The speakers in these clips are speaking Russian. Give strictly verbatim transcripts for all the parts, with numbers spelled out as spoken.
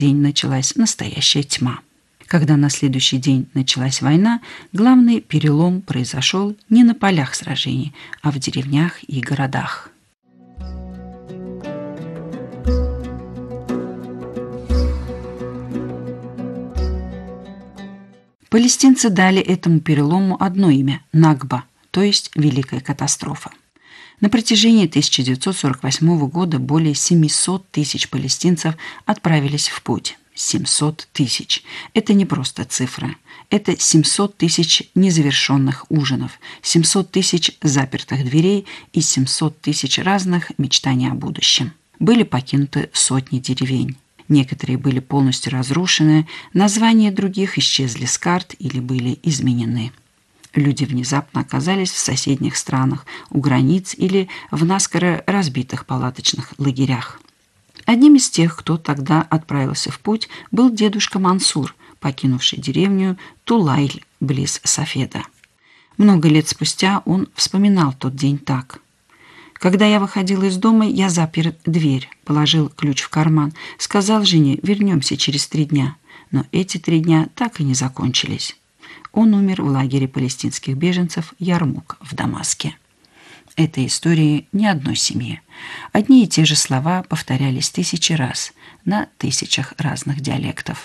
день началась настоящая тьма. Когда на следующий день началась война, главный перелом произошел не на полях сражений, а в деревнях и городах. Палестинцы дали этому перелому одно имя – Накба, то есть Великая катастрофа. На протяжении тысяча девятьсот сорок восьмого года более семисот тысяч палестинцев отправились в путь. семьсот тысяч. Это не просто цифра. Это семьсот тысяч незавершенных ужинов, семьсот тысяч запертых дверей и семьсот тысяч разных мечтаний о будущем. Были покинуты сотни деревень. Некоторые были полностью разрушены, названия других исчезли с карт или были изменены. Люди внезапно оказались в соседних странах, у границ или в наскоро разбитых палаточных лагерях. Одним из тех, кто тогда отправился в путь, был дедушка Мансур, покинувший деревню Тулайль близ Сафеда. Много лет спустя он вспоминал тот день так. «Когда я выходил из дома, я запер дверь, положил ключ в карман, сказал жене, вернемся через три дня. Но эти три дня так и не закончились». Он умер в лагере палестинских беженцев Ярмук в Дамаске. Это истории не одной семьи. Одни и те же слова повторялись тысячи раз на тысячах разных диалектов.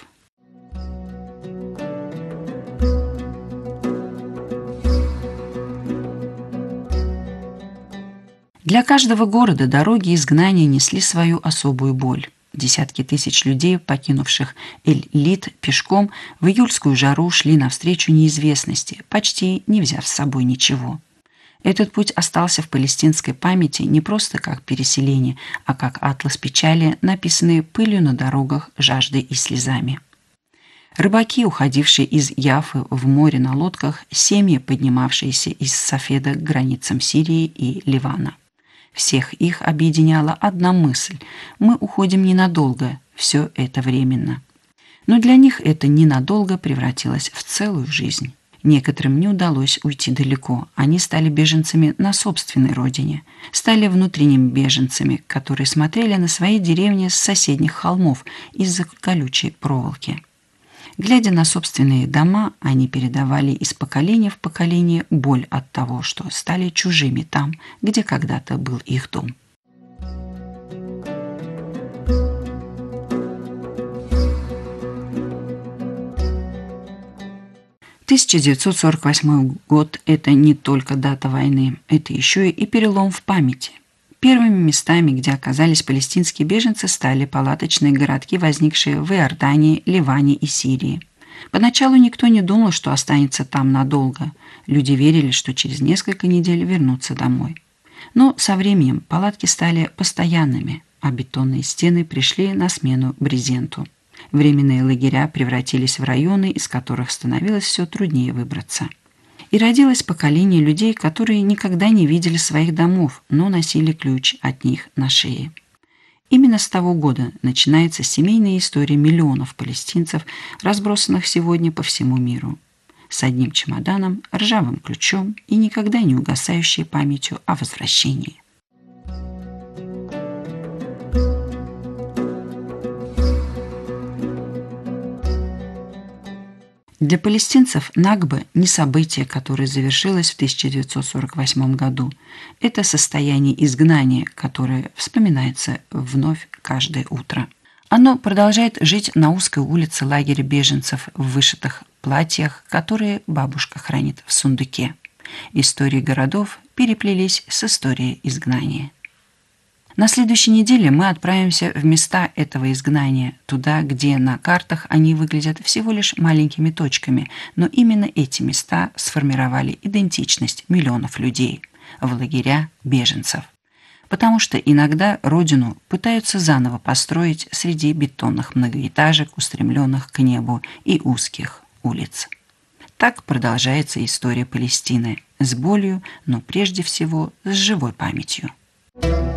Для каждого города дороги изгнания несли свою особую боль. Десятки тысяч людей, покинувших Эль-Лид пешком, в июльскую жару шли навстречу неизвестности, почти не взяв с собой ничего. Этот путь остался в палестинской памяти не просто как переселение, а как атлас печали, написанный пылью на дорогах, жаждой и слезами. Рыбаки, уходившие из Яфы в море на лодках, семьи, поднимавшиеся из Сафеда к границам Сирии и Ливана. Всех их объединяла одна мысль – мы уходим ненадолго, все это временно. Но для них это ненадолго превратилось в целую жизнь. Некоторым не удалось уйти далеко, они стали беженцами на собственной родине, стали внутренними беженцами, которые смотрели на свои деревни с соседних холмов из-за колючей проволоки. Глядя на собственные дома, они передавали из поколения в поколение боль от того, что стали чужими там, где когда-то был их дом. тысяча девятьсот сорок восьмой год – это не только дата войны, это еще и перелом в памяти. Первыми местами, где оказались палестинские беженцы, стали палаточные городки, возникшие в Иордании, Ливане и Сирии. Поначалу никто не думал, что останется там надолго. Люди верили, что через несколько недель вернутся домой. Но со временем палатки стали постоянными, а бетонные стены пришли на смену брезенту. Временные лагеря превратились в районы, из которых становилось все труднее выбраться. И родилось поколение людей, которые никогда не видели своих домов, но носили ключ от них на шее. Именно с того года начинается семейная история миллионов палестинцев, разбросанных сегодня по всему миру. С одним чемоданом, ржавым ключом и никогда не угасающей памятью о возвращении. Для палестинцев Накба не событие, которое завершилось в тысяча девятьсот сорок восьмом году. Это состояние изгнания, которое вспоминается вновь каждое утро. Оно продолжает жить на узкой улице лагеря беженцев в вышитых платьях, которые бабушка хранит в сундуке. Истории городов переплелись с историей изгнания. На следующей неделе мы отправимся в места этого изгнания, туда, где на картах они выглядят всего лишь маленькими точками, но именно эти места сформировали идентичность миллионов людей в лагеря беженцев. Потому что иногда родину пытаются заново построить среди бетонных многоэтажек, устремленных к небу, и узких улиц. Так продолжается история Палестины с болью, но прежде всего с живой памятью.